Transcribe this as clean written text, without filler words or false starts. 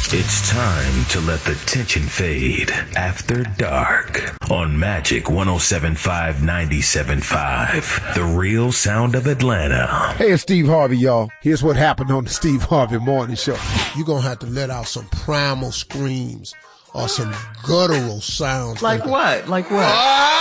It's time to let the tension fade after dark on Magic 107.5 97.5, the real sound of Atlanta. Hey, it's Steve Harvey, y'all. Here's what happened on the Steve Harvey Morning Show. You're going to have to let out some primal screams or some guttural sounds. Like what? Like what?